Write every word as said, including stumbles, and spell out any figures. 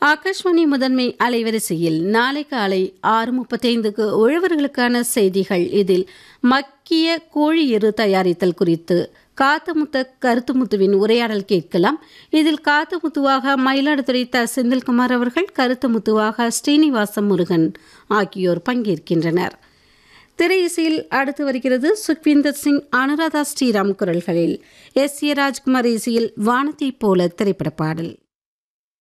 ஆகாஷ்வாணி முதன்மை அலைவரிசையில் நாளை காலை ஆறு முப்பத்தைந்துக்கு உழவர்களுக்கான செய்திகள். இதில் மக்கிய கோழி எரு தயாரித்தல் குறித்து காத்தமுத்த கருத்துமுத்துவின் உரையாடல் கேட்கலாம். இதில் காத்தமுத்துவாக மயிலாடுதுறை த செந்தில்குமார் அவர்கள், கருத்துமுத்துவாக ஸ்ரீனிவாச முருகன் ஆகியோர் பங்கேற்கின்றனர். திரை இசையில் அடுத்து வருகிறது சுக்விந்தர் சிங், அனுராதா ஸ்ரீராம் குரல்களில் எஸ் ஏ ராஜ்குமார் இசையில் வானத்தை போல திரைப்பட பாடல்.